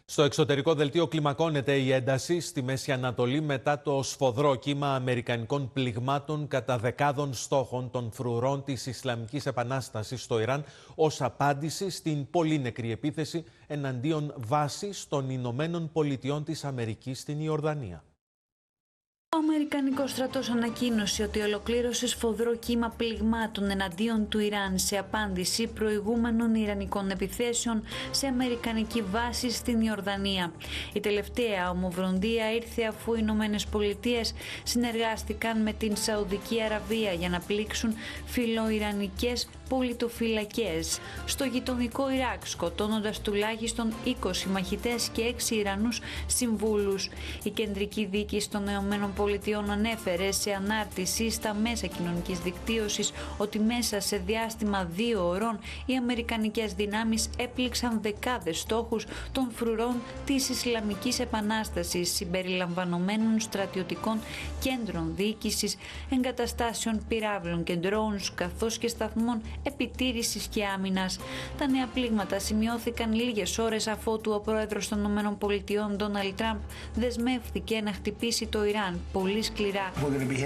Στο εξωτερικό δελτίο κλιμακώνεται η ένταση στη Μέση Ανατολή μετά το σφοδρό κύμα αμερικανικών πληγμάτων κατά δεκάδων στόχων των φρουρών της Ισλαμικής Επανάστασης στο Ιράν ως απάντηση στην πολύ νεκρή επίθεση εναντίον βάσης των Ηνωμένων Πολιτειών της Αμερικής στην Ιορδανία. Ο Αμερικανικός στρατός ανακοίνωσε ότι ολοκλήρωσε σφοδρό κύμα πληγμάτων εναντίον του Ιράν σε απάντηση προηγούμενων Ιρανικών επιθέσεων σε αμερικανική βάση στην Ιορδανία. Η τελευταία ομοβροντία ήρθε αφού οι Ηνωμένες Πολιτείες συνεργάστηκαν με την Σαουδική Αραβία για να πλήξουν φιλοϊρανικές πολιτοφυλακές στο γειτονικό Ιράκ, σκοτώνοντας τουλάχιστον 20 μαχητές και 6 Ιρανούς συμβούλους. Η κεντρική δίκη των ΗΠΑ ανέφερε σε ανάρτηση στα μέσα κοινωνικής δικτύωσης ότι μέσα σε διάστημα 2 ωρών οι αμερικανικές δυνάμεις έπληξαν δεκάδες στόχους των φρουρών της Ισλαμικής Επανάστασης, συμπεριλαμβανομένων στρατιωτικών κέντρων διοίκησης, εγκαταστάσεων πυράβλων και drones, καθώς και σταθμών επιτήρησης και άμυνας. Τα νέα πλήγματα σημειώθηκαν λίγες ώρες αφότου ο πρόεδρος των ΗΠΑ, Ντόναλντ Τραμπ, δεσμεύθηκε να χτυπήσει το Ιράν πολύ σκληρά.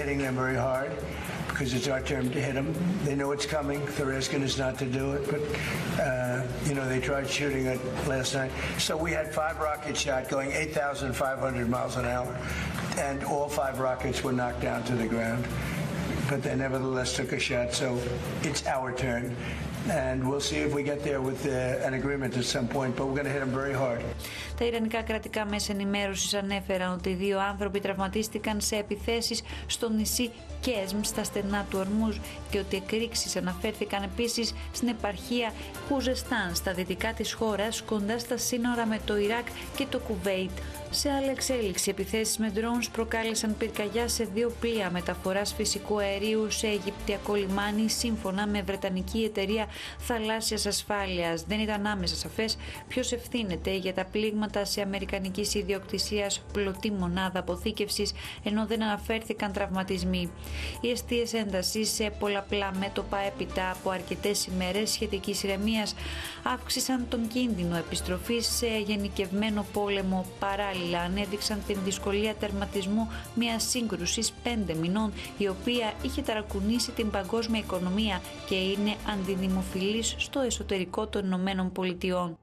But they nevertheless took a shot, so it's our turn. And we'll see if we get there with an agreement at some point, but we're going to hit them very hard. Τα ιρανικά κρατικά μέσα ενημέρωσης ανέφεραν ότι 2 άνθρωποι τραυματίστηκαν σε επιθέσεις στο νησί Κέσμ στα στενά του Ορμούζ και ότι εκρήξεις αναφέρθηκαν επίσης στην επαρχία Χουζεστάν στα δυτικά της χώρας, κοντά στα σύνορα με το Ιράκ και το Κουβέιτ. Σε άλλη εξέλιξη, επιθέσεις με drones προκάλεσαν πυρκαγιά σε 2 πλοία μεταφοράς φυσικού αερίου σε Αιγυπτιακό λιμάνι, σύμφωνα με βρετανική εταιρεία θαλάσσιας ασφάλειας. Δεν ήταν άμεσα σαφές ποιος ευθύνεται για τα πλήγματα σε αμερικανικής ιδιοκτησίας πλωτή μονάδα αποθήκευσης, ενώ δεν αναφέρθηκαν τραυματισμοί. Οι εστίες έντασης σε πολλαπλά μέτωπα έπειτα από αρκετές ημέρες σχετικής ηρεμίας αύξησαν τον κίνδυνο επιστροφής σε γενικευμένο πόλεμο. Παράλληλα, ανέδειξαν την δυσκολία τερματισμού μιας σύγκρουσης 5 μηνών, η οποία είχε ταρακουνήσει την παγκόσμια οικονομία και είναι αντιδημοφιλής στο εσωτερικό των Ηνωμένων Πολιτειών.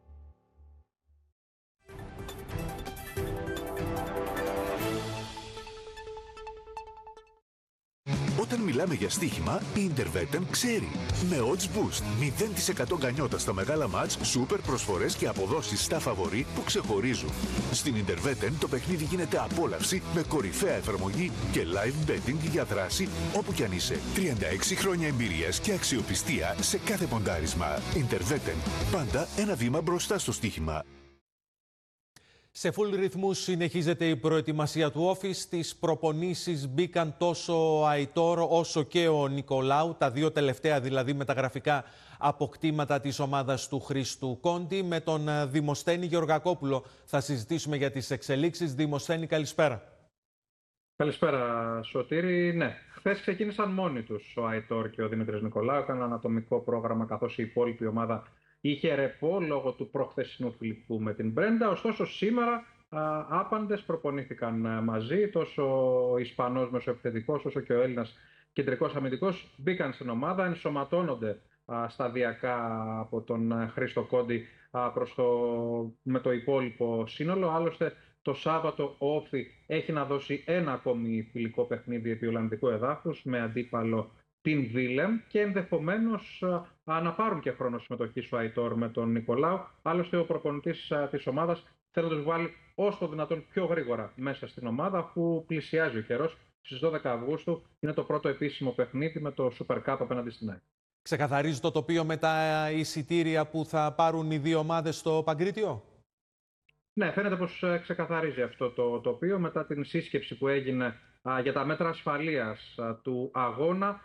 Όταν μιλάμε για στοίχημα, η Intervetten ξέρει. Με odds boost, 0% γκανιότα στα μεγάλα μάτς, σούπερ προσφορές και αποδόσεις στα φαβορί που ξεχωρίζουν. Στην Intervetten το παιχνίδι γίνεται απόλαυση με κορυφαία εφαρμογή και live betting για δράση όπου κι αν είσαι. 36 χρόνια εμπειρίας και αξιοπιστία σε κάθε ποντάρισμα. Intervetten, πάντα ένα βήμα μπροστά στο στοίχημα. Σε full ρυθμούς συνεχίζεται η προετοιμασία του Όφη. Στις προπονήσεις μπήκαν τόσο ο Αϊτόρ όσο και ο Νικολάου, τα 2 τελευταία δηλαδή μεταγραφικά αποκτήματα της ομάδας του Χρήστου Κόντι. Με τον Δημοσθένη Γεωργακόπουλο θα συζητήσουμε για τις εξελίξεις. Δημοσθένη, καλησπέρα. Καλησπέρα, Σωτήρη. Ναι, χθες ξεκίνησαν μόνοι τους ο Αϊτόρ και ο Δημήτρης Νικολάου. Έκαναν ανατομικό πρόγραμμα, καθώς η υπόλοιπη ομάδα είχε ρεπό λόγω του προχθεσινού φιλικού με την Μπρέντα. Ωστόσο, σήμερα άπαντες προπονήθηκαν μαζί. Τόσο ο Ισπανός μεσοεπιθετικός όσο και ο Έλληνας κεντρικός αμυντικός μπήκαν στην ομάδα, ενσωματώνονται σταδιακά από τον Χρήστο Κόντι με το υπόλοιπο σύνολο. Άλλωστε, το Σάββατο ο Όφη έχει να δώσει ένα ακόμη φιλικό παιχνίδι επί Ολλανδικού εδάφους με αντίπαλο την Βίλεμ και ενδεχομένως να πάρουν και χρόνο συμμετοχή ο Αϊτόρ με τον Νικολάου. Άλλωστε, ο προπονητής της ομάδας θέλει να τους βάλει όσο το δυνατόν πιο γρήγορα μέσα στην ομάδα, αφού πλησιάζει ο καιρός. Στις 12 Αυγούστου είναι το πρώτο επίσημο παιχνίδι με το Super Cup απέναντι στην ΑΕΚ. Ξεκαθαρίζει το τοπίο με τα εισιτήρια που θα πάρουν οι 2 ομάδες στο Παγκρίτιο? Ναι, φαίνεται πως ξεκαθαρίζει αυτό το τοπίο μετά την σύσκεψη που έγινε για τα μέτρα ασφαλείας του αγώνα.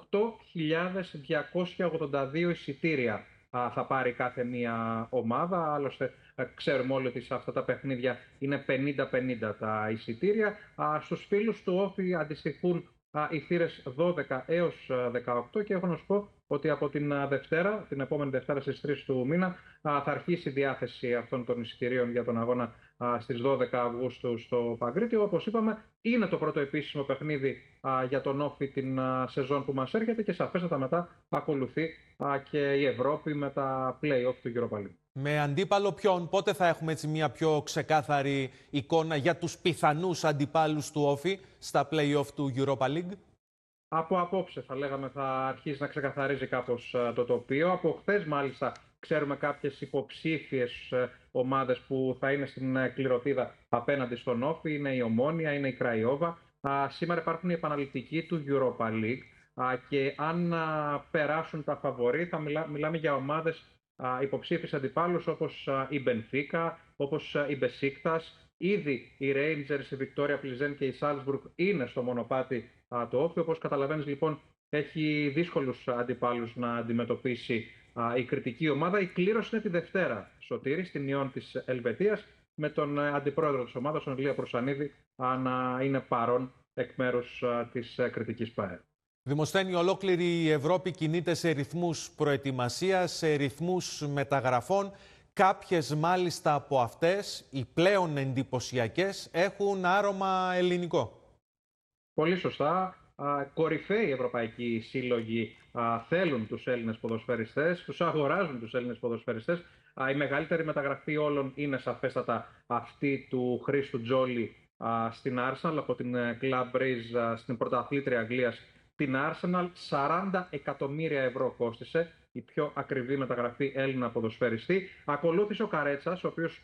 8.282 εισιτήρια θα πάρει κάθε μία ομάδα. Άλλωστε, ξέρουμε όλοι ότι σε αυτά τα παιχνίδια είναι 50-50 τα εισιτήρια. Στους φίλους του Όφη αντιστοιχούν οι θύρες 12 έως 18 και έχω να σου πω ότι από την Δευτέρα, την επόμενη Δευτέρα στις 3 του μήνα, θα αρχίσει η διάθεση αυτών των εισιτηρίων για τον αγώνα στις 12 Αυγούστου στο Παγκρίτιο. Όπως είπαμε, είναι το πρώτο επίσημο παιχνίδι για τον Όφη την σεζόν που μας έρχεται και σαφέστατα μετά ακολουθεί και η Ευρώπη με τα play-off του Europa League. Με αντίπαλο ποιον, πότε θα έχουμε έτσι μια πιο ξεκάθαρη εικόνα για τους πιθανούς αντιπάλους του Όφη στα play-off του Europa League? Από απόψε θα λέγαμε θα αρχίσει να ξεκαθαρίζει κάπως το τοπίο. Από χθες μάλιστα ξέρουμε κάποιες υποψήφιες ομάδες που θα είναι στην κληρωτίδα απέναντι στον Όφη. Είναι η Ομόνια, είναι η Κραϊόβα. Σήμερα υπάρχουν οι επαναληπτικοί του Europa League και αν περάσουν τα φαβορί θα μιλάμε για ομάδες υποψήφιες αντιπάλους όπως η Μπενφίκα, όπως η Μπεσίκτας. Ήδη οι Rangers, η Βικτόρια Πλιζέν και η Σάλτσμπουργκ είναι στο μονοπάτι το Όφη. Όπως καταλαβαίνεις λοιπόν έχει δύσκολους αντιπάλους να αντιμετωπίσει η κριτική ομάδα. Η κλήρωση είναι τη Δευτέρα, Σωτήρη, στην Ιόν της Ελβετίας, με τον αντιπρόεδρο της ομάδας, τον Ηλία Προσανίδη, να είναι παρόν εκ μέρους της κριτικής ΠΑΕ. Δημοσθένη, ολόκληρη η Ευρώπη κινείται σε ρυθμούς προετοιμασίας, σε ρυθμούς μεταγραφών. Κάποιες μάλιστα από αυτές, οι πλέον εντυπωσιακές, έχουν άρωμα ελληνικό. Πολύ σωστά. Κορυφαίοι ευρωπαϊκοί σύλλογοι θέλουν τους Έλληνες ποδοσφαιριστές, τους αγοράζουν τους Έλληνες ποδοσφαιριστές. Η μεγαλύτερη μεταγραφή όλων είναι σαφέστατα αυτή του Χρήστου Τζόλι στην Arsenal, από την Club Breeze στην πρωταθλήτρια Αγγλίας, την Arsenal. 40 εκατομμύρια ευρώ κόστισε, η πιο ακριβή μεταγραφή Έλληνα ποδοσφαιριστή. Ακολούθησε ο Καρέτσας, ο οποίος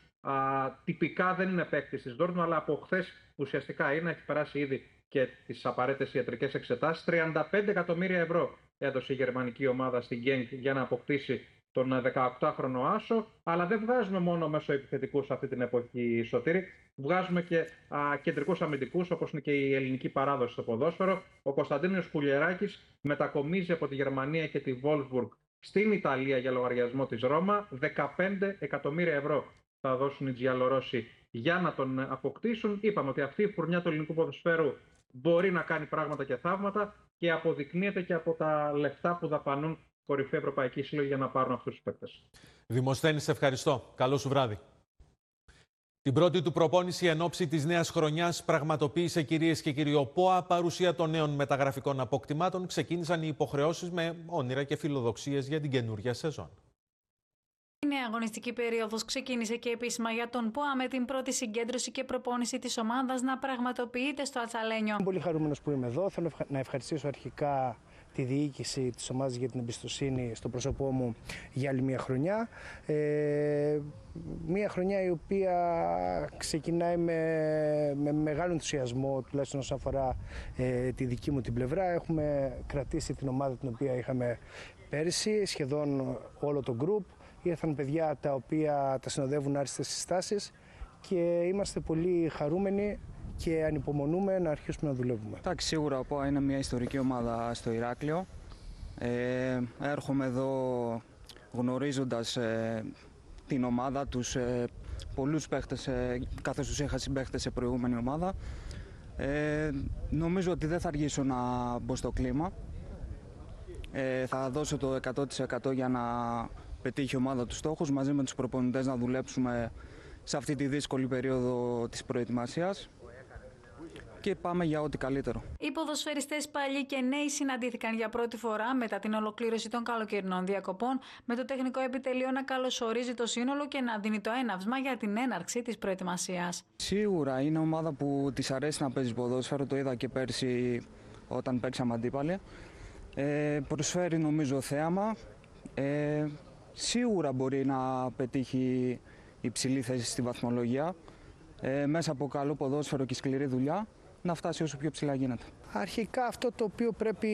τυπικά δεν είναι παίκτης της Dortmund, αλλά από χθες ουσιαστικά είναι, έχει περάσει ήδη και τις απαραίτητες ιατρικές εξετάσεις. 35 εκατομμύρια ευρώ έδωσε η γερμανική ομάδα στην Genk για να αποκτήσει τον 18χρονο Άσο. Αλλά δεν βγάζουμε μόνο μέσω επιθετικούς αυτή την εποχή, Σωτήρη. Βγάζουμε και κεντρικούς αμυντικούς, όπως είναι και η ελληνική παράδοση στο ποδόσφαιρο. Ο Κωνσταντίνος Πουλιεράκης μετακομίζει από τη Γερμανία και τη Wolfsburg στην Ιταλία για λογαριασμό της Ρώμα. 15 εκατομμύρια ευρώ θα δώσουν οι Τζιαλορώσοι για να τον αποκτήσουν. Είπαμε ότι αυτή η φουρνιά του ελληνικού ποδοσφαίρου μπορεί να κάνει πράγματα και θαύματα και αποδεικνύεται και από τα λεφτά που δαπανούν κορυφαίοι ευρωπαϊκοί σύλλογοι για να πάρουν αυτούς τους παίκτες. Δημοσθένη, σε ευχαριστώ. Καλό σου βράδυ. Την πρώτη του προπόνηση εν ώψη της νέας χρονιάς πραγματοποίησε, κυρίες και κύριοι, ο ΠΟΑ. Παρουσία των νέων μεταγραφικών αποκτημάτων, ξεκίνησαν οι υποχρεώσεις με όνειρα και φιλοδοξίες για την καινούργια σεζόν. Η νέα αγωνιστική περίοδος ξεκίνησε και επίσημα για τον ΠΟΑ, με την πρώτη συγκέντρωση και προπόνηση της ομάδας να πραγματοποιείται στο Ατσαλένιο. Είμαι πολύ χαρούμενος που είμαι εδώ. Θέλω να ευχαριστήσω αρχικά τη διοίκηση της ομάδας για την εμπιστοσύνη στο πρόσωπό μου για άλλη μια χρονιά. Μια χρονιά η οποία ξεκινάει με μεγάλο ενθουσιασμό, τουλάχιστον όσον αφορά τη δική μου την πλευρά. Έχουμε κρατήσει την ομάδα την οποία είχαμε πέρυσι, σχεδόν όλο το γκρουπ. Ήρθαν παιδιά τα οποία τα συνοδεύουν άριστες συστάσεις και είμαστε πολύ χαρούμενοι και ανυπομονούμε να αρχίσουμε να δουλεύουμε. Εντάξει, σίγουρα ο ΠΟΑ είναι μια ιστορική ομάδα στο Ηράκλειο. Έρχομαι εδώ γνωρίζοντας την ομάδα, τους πολλούς παίχτες, καθώς τους είχα συμπαίχτες σε προηγούμενη ομάδα. Νομίζω ότι δεν θα αργήσω να μπω στο κλίμα. Θα δώσω το 100% για να πετύχει η ομάδα τους στόχους, μαζί με τους προπονητές να δουλέψουμε σε αυτή τη δύσκολη περίοδο της προετοιμασίας και πάμε για ό,τι καλύτερο. Οι ποδοσφαιριστές παλιοί και νέοι συναντήθηκαν για πρώτη φορά μετά την ολοκλήρωση των καλοκαιρινών διακοπών, με το τεχνικό επιτελείο να καλωσορίζει το σύνολο και να δίνει το έναυσμα για την έναρξη της προετοιμασίας. Σίγουρα είναι ομάδα που της αρέσει να παίζει ποδόσφαιρο, το είδα και πέρσι όταν παίξαμε αντίπαλοι. Προσφέρει νομίζω θέαμα. Σίγουρα μπορεί να πετύχει υψηλή θέση στη βαθμολογία, μέσα από καλό ποδόσφαιρο και σκληρή δουλειά, να φτάσει όσο πιο ψηλά γίνεται. Αρχικά αυτό το οποίο πρέπει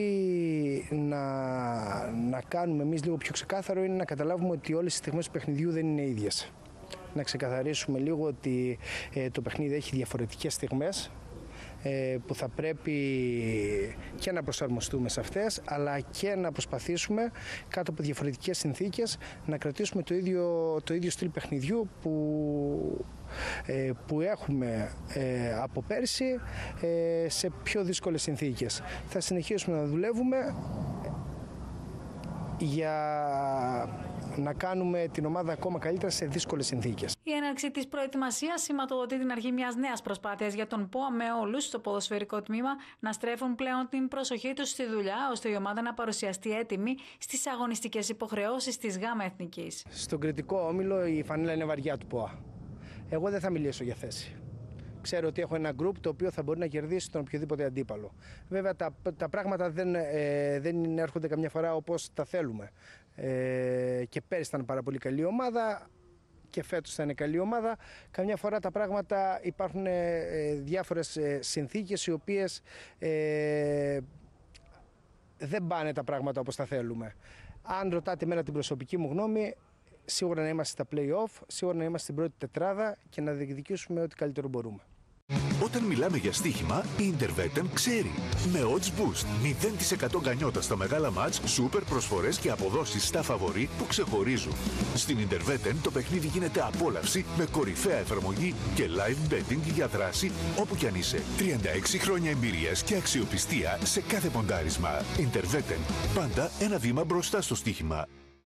να κάνουμε εμείς λίγο πιο ξεκάθαρο είναι να καταλάβουμε ότι όλες οι στιγμές του παιχνιδιού δεν είναι ίδιες. Να ξεκαθαρίσουμε λίγο ότι το παιχνίδι έχει διαφορετικές στιγμές, που θα πρέπει και να προσαρμοστούμε σε αυτές, αλλά και να προσπαθήσουμε κάτω από διαφορετικές συνθήκες να κρατήσουμε το ίδιο στυλ παιχνιδιού που έχουμε από πέρσι σε πιο δύσκολες συνθήκες. Θα συνεχίσουμε να δουλεύουμε για να κάνουμε την ομάδα ακόμα καλύτερα σε δύσκολες συνθήκες. Η έναρξη της προετοιμασίας σηματοδοτεί την αρχή μιας νέας προσπάθειας για τον ΠΟΑ, με όλους στο ποδοσφαιρικό τμήμα να στρέφουν πλέον την προσοχή τους στη δουλειά, ώστε η ομάδα να παρουσιαστεί έτοιμη στις αγωνιστικές υποχρεώσεις της ΓΑΜΑ Εθνικής. Στον κριτικό όμιλο η φανέλα είναι βαριά του ΠΟΑ. Εγώ δεν θα μιλήσω για θέση. Ξέρω ότι έχω ένα γκρουπ το οποίο θα μπορεί να κερδίσει τον οποιοδήποτε αντίπαλο. Βέβαια τα πράγματα δεν έρχονται καμιά φορά όπως τα θέλουμε. Και πέρυσι ήταν πάρα πολύ καλή ομάδα και φέτος θα είναι καλή ομάδα. Καμιά φορά τα πράγματα υπάρχουν διάφορες συνθήκες οι οποίες δεν πάνε τα πράγματα όπως τα θέλουμε. Αν ρωτάτε εμένα την προσωπική μου γνώμη, σίγουρα να είμαστε στα play-off, σίγουρα να είμαστε στην πρώτη τετράδα και να διεκδικήσουμε ό,τι καλύτερο μπορούμε. Όταν μιλάμε για στοίχημα, η Intervetten ξέρει. Με Odds Boost, 0% γκανιότα στα μεγάλα μάτς, σούπερ προσφορές και αποδόσεις στα φαβορί που ξεχωρίζουν. Στην Intervetten το παιχνίδι γίνεται απόλαυση με κορυφαία εφαρμογή και live betting για δράση όπου κι αν είσαι. 36 χρόνια εμπειρίας και αξιοπιστία σε κάθε ποντάρισμα. Intervetten, πάντα ένα βήμα μπροστά στο στοίχημα.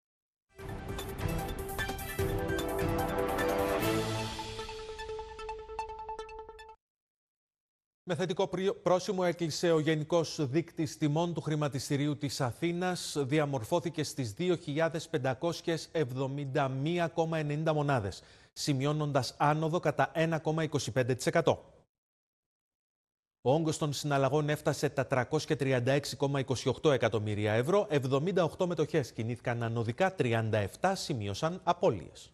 Με θετικό πρόσημο έκλεισε ο Γενικός Δείκτης Τιμών του Χρηματιστηρίου της Αθήνας. Διαμορφώθηκε στις 2.571,90 μονάδες, σημειώνοντας άνοδο κατά 1,25%. Ο όγκος των συναλλαγών έφτασε τα 336,28 εκατομμύρια ευρώ. 78 μετοχές κινήθηκαν ανωδικά, 37 σημείωσαν απώλειες.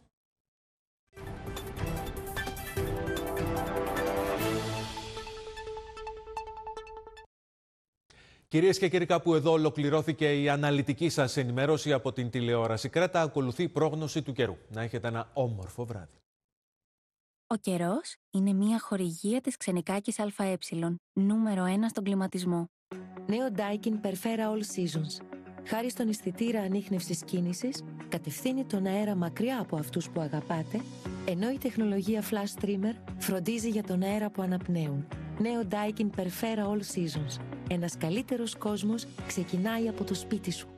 Κυρίες και κύριοι, κάπου εδώ ολοκληρώθηκε η αναλυτική σας ενημέρωση από την τηλεόραση Κρέτα. Ακολουθεί η πρόγνωση του καιρού. Να έχετε ένα όμορφο βράδυ. Ο καιρός είναι μια χορηγία της Ξενικάκης ΑΕ, νούμερο 1 στον κλιματισμό. Νέο Daikin Perfera All Seasons. Χάρη στον αισθητήρα ανίχνευσης κίνησης, κατευθύνει τον αέρα μακριά από αυτούς που αγαπάτε, ενώ η τεχνολογία Flash Streamer φροντίζει για τον αέρα που αναπνέουν. Νέο Daikin Perfera All Seasons. Ένας καλύτερος κόσμος ξεκινάει από το σπίτι σου.